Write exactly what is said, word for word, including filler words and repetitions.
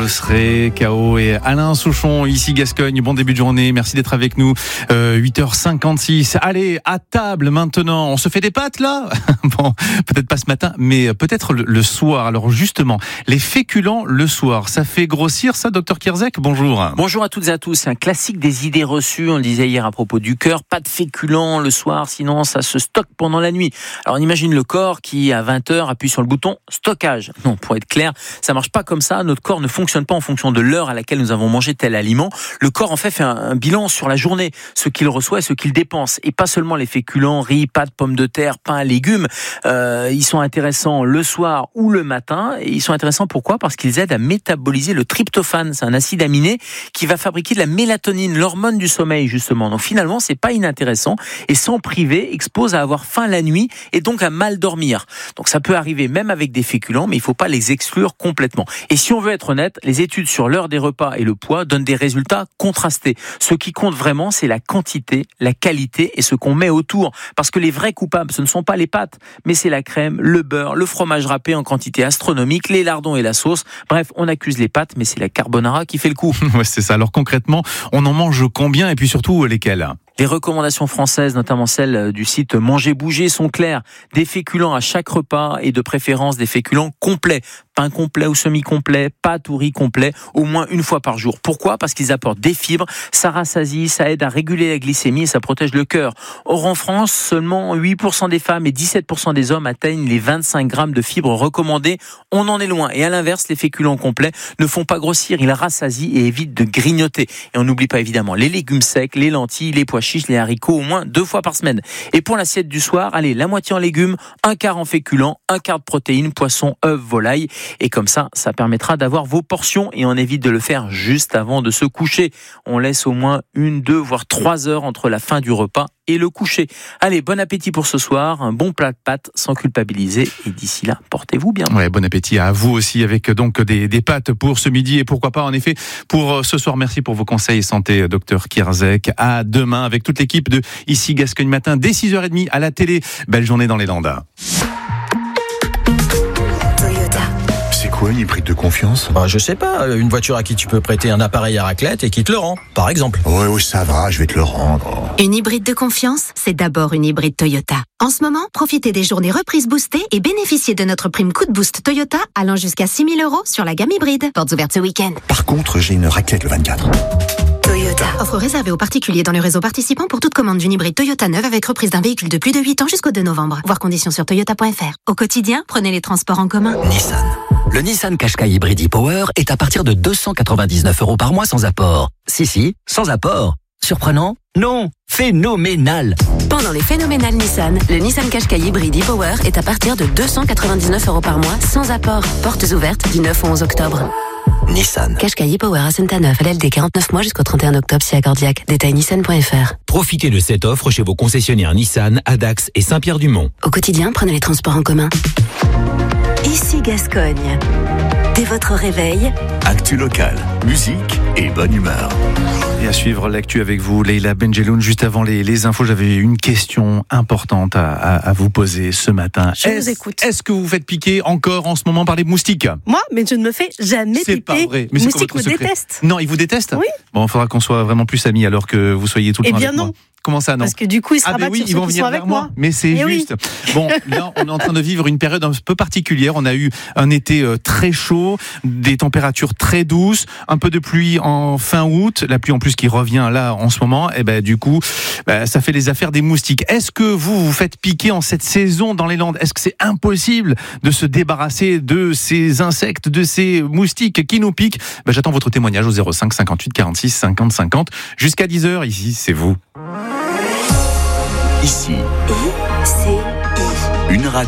je serai K O et Alain Souchon, ici Gascogne. Bon début de journée, merci d'être avec nous. Euh, huit heures cinquante-six. Allez, à table maintenant. On se fait des pâtes là ? Bon, peut-être pas ce matin, mais peut-être le, le soir. Alors justement, les féculents le soir, ça fait grossir ça, docteur Kierzek ? Bonjour. Bonjour à toutes et à tous. C'est un classique des idées reçues. On le disait hier à propos du cœur. Pas de féculents le soir, sinon ça se stocke pendant la nuit. Alors on imagine le corps qui, à vingt heures, appuie sur le bouton stockage. Non, pour être clair, ça marche pas comme ça. Notre corps ne fonctionne pas en fonction de l'heure à laquelle nous avons mangé tel aliment. Le corps, en fait, fait un, un bilan sur la journée, ce qu'il reçoit et ce qu'il dépense. Et pas seulement les féculents, riz, pâtes, pommes de terre, pain, légumes. Euh, ils sont intéressants le soir ou le matin. Et ils sont intéressants pourquoi ? Parce qu'ils aident à métaboliser le tryptophane. C'est un acide aminé qui va fabriquer de la mélatonine, l'hormone du sommeil, justement. Donc finalement, c'est pas inintéressant. Et s'en priver expose à avoir faim la nuit et donc à mal dormir. Donc ça peut arriver même avec des féculents, mais il ne faut pas les exclure complètement. Et si on veut être honnête, les études sur l'heure des repas et le poids donnent des résultats contrastés. Ce qui compte vraiment, c'est la quantité, la qualité et ce qu'on met autour. Parce que les vrais coupables, ce ne sont pas les pâtes, mais c'est la crème, le beurre, le fromage râpé en quantité astronomique, les lardons et la sauce. Bref, on accuse les pâtes, mais c'est la carbonara qui fait le coup. Ouais, c'est ça. Alors concrètement, on en mange combien et puis surtout lesquels ? Les recommandations françaises, notamment celles du site Manger Bouger, sont claires. Des féculents à chaque repas et de préférence des féculents complets. Pain complet ou semi-complet, pâtes ou riz complet, au moins une fois par jour. Pourquoi ? Parce qu'ils apportent des fibres, ça rassasie, ça aide à réguler la glycémie et ça protège le cœur. Or en France, seulement huit pour cent des femmes et dix-sept pour cent des hommes atteignent les vingt-cinq grammes de fibres recommandées. On en est loin. Et à l'inverse, les féculents complets ne font pas grossir, ils rassasient et évitent de grignoter. Et on n'oublie pas évidemment les légumes secs, les lentilles, les pois chiches, les haricots au moins deux fois par semaine. Et pour l'assiette du soir, allez, la moitié en légumes, un quart en féculents, un quart de protéines, poisson, œufs, volaille. Et comme ça, ça permettra d'avoir vos portions et on évite de le faire juste avant de se coucher. On laisse au moins une, deux, voire trois heures entre la fin du repas et le coucher. Allez, bon appétit pour ce soir, un bon plat de pâtes sans culpabiliser et d'ici là, portez-vous bien. Ouais, bon appétit à vous aussi avec donc des, des pâtes pour ce midi et pourquoi pas en effet pour ce soir. Merci pour vos conseils santé, docteur Kierzek. À demain avec toute l'équipe de Ici Gascogne Matin dès six heures trente à la télé. Belle journée dans les Landes. Quoi, une hybride de confiance ? Bah, je sais pas, une voiture à qui tu peux prêter un appareil à raclette et qui te le rend, par exemple. Ouais, oui, ça va, je vais te le rendre. Une hybride de confiance, c'est d'abord une hybride Toyota. En ce moment, profitez des journées reprises boostées et bénéficiez de notre prime coup de boost Toyota allant jusqu'à six mille euros sur la gamme hybride. Portes ouvertes ce week-end. Par contre, j'ai une raclette le vingt-quatre. Toyota. Offre réservée aux particuliers dans le réseau participant pour toute commande d'une hybride Toyota neuve avec reprise d'un véhicule de plus de huit ans jusqu'au deux novembre. Voir conditions sur toyota point f r. Au quotidien, prenez les transports en commun. Nissan. Le Nissan Qashqai Hybrid e-Power est à partir de deux cent quatre-vingt-dix-neuf euros par mois sans apport. Si, si, sans apport. Surprenant ? Non, phénoménal. Pendant les phénoménales Nissan, le Nissan Qashqai Hybrid e-Power est à partir de deux cent quatre-vingt-dix-neuf euros par mois sans apport. Portes ouvertes du neuf au onze octobre. Nissan. Qashqai e-Power à Saint-Aneuf, L L D quarante-neuf mois jusqu'au trente et un octobre si accordiaque. Détail nissan point f r. Profitez de cette offre chez vos concessionnaires Nissan, à Dax et Saint-Pierre-du-Mont. Au quotidien, prenez les transports en commun. Ici Gascogne. Dès votre réveil, Actu locale, musique et bonne humeur. Et à suivre l'actu avec vous, Leïla Benjeloun. Juste avant les, les infos, j'avais une question importante à, à, à vous poser ce matin. Je est-ce, vous écoute. Est-ce que vous faites piquer encore en ce moment par les moustiques ? Moi, mais je ne me fais jamais C'est piquer. pas vrai. Mais Les c'est quoi moustiques votre me secret ? détestent. Non, ils vous détestent ? Oui. Bon, il faudra qu'on soit vraiment plus amis alors que vous soyez tout le Eh temps bien avec non. moi. Comment ça, non ? Parce que du coup, ils se Ah ben rabattent oui, sur ils ceux vont qui venir sont vers avec moi. moi. Mais c'est Eh juste. oui. Bon, là, on est en train de vivre une période un peu particulière. On a eu un été très chaud, des températures très douces, un peu de pluie en fin août, la pluie en plus qui revient là en ce moment. Et ben du coup, ben, ça fait les affaires des moustiques. Est-ce que vous vous faites piquer en cette saison dans les Landes ? Est-ce que c'est impossible de se débarrasser de ces insectes, de ces moustiques qui nous piquent ? Ben, j'attends votre témoignage au zéro cinq cinquante-huit quarante-six cinquante cinquante jusqu'à dix heures. Ici, c'est vous. Ici, I, C, I. une radio.